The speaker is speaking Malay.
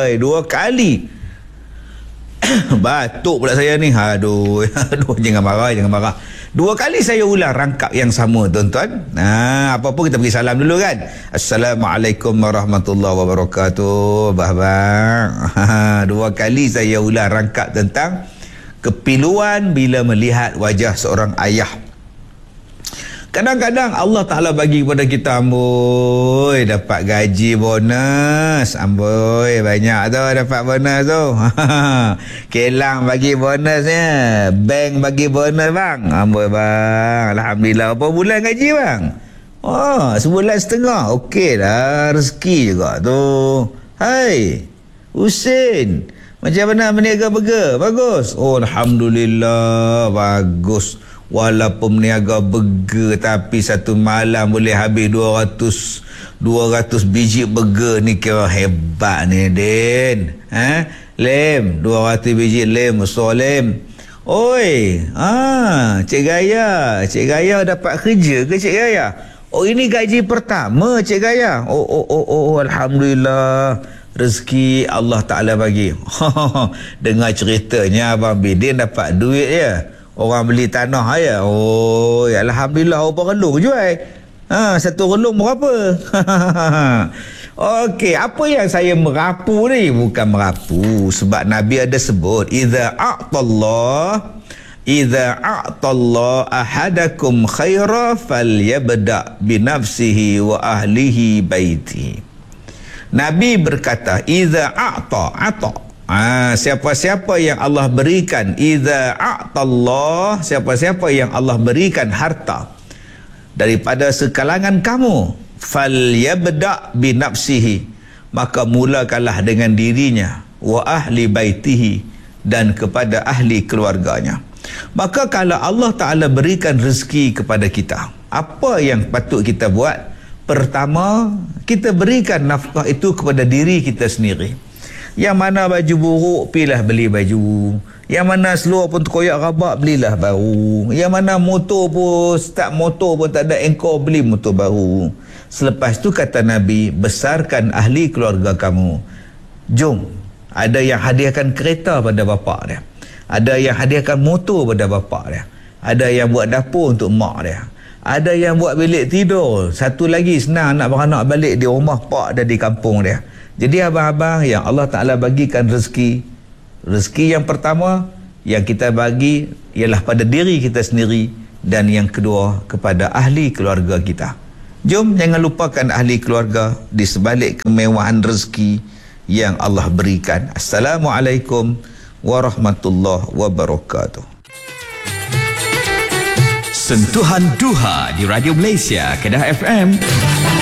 Hai, 2 kali. Batuk pula saya ni. Aduh, jangan marah. 2 kali saya ulang rangkap yang sama, tuan-tuan. Apa pun kita bagi salam dulu kan. Assalamualaikum warahmatullahi wabarakatuh. Bang. 2 kali saya ulang rangkap tentang kepiluan bila melihat wajah seorang ayah. Kadang-kadang Allah Ta'ala bagi kepada kita, amboi, dapat gaji bonus, amboi, banyak tu dapat bonus tu. Kelang bagi bonusnya, bank bagi bonus bang, amboi bang, alhamdulillah. Berapa bulan gaji bang? Sebulan setengah. Okey lah, rezeki juga tu. Hai Husin, macam mana berniaga burger? Bagus? Alhamdulillah, bagus. Walaupun berniaga burger, tapi satu malam boleh habis 200 biji burger ni, kira hebat ni, Din. Lem, 200 biji lem, Lem. Oi, Cik Gaya dapat kerja ke Cik Gaya? Ini gaji pertama Cik Gaya. Alhamdulillah, rezeki Allah Ta'ala bagi. Dengar ceritanya Abang Bidin dapat duit ya. Orang beli tanah ya. Alhamdulillah, berapa relung jual? Satu relung berapa? Okey, apa yang saya merapu ni? Bukan merapu, sebab Nabi ada sebut, Iza a'tallah ahadakum khaira falyabda binafsihi wa ahlihi baiti. Nabi berkata, Iza a'ta. Siapa-siapa yang Allah berikan, Iza a'tallah, siapa-siapa yang Allah berikan harta daripada sekalangan kamu, falyabda binafsihi, maka mulakanlah dengan dirinya, wa ahli baitihi, dan kepada ahli keluarganya. Maka kalau Allah Ta'ala berikan rezeki kepada kita, apa yang patut kita buat? Pertama, kita berikan nafkah itu kepada diri kita sendiri. Yang mana baju buruk, pilah beli baju. Yang mana seluar pun terkoyak rabak, belilah baru. Yang mana motor pun, start motor pun tak ada engkau, beli motor baru. Selepas tu kata Nabi, besarkan ahli keluarga kamu. Jom, ada yang hadiahkan kereta pada bapak dia, ada yang hadiahkan motor pada bapak dia, ada yang buat dapur untuk mak dia, ada yang buat bilik tidur. Satu lagi senang nak beranak balik di rumah pak dan di kampung dia. Jadi abang-abang yang Allah Ta'ala bagikan rezeki yang pertama yang kita bagi ialah pada diri kita sendiri, dan yang kedua kepada ahli keluarga kita. Jom jangan lupakan ahli keluarga di sebalik kemewahan rezeki yang Allah berikan. Assalamualaikum warahmatullahi wabarakatuh. Sentuhan Duha di Radio Malaysia, Kedah FM.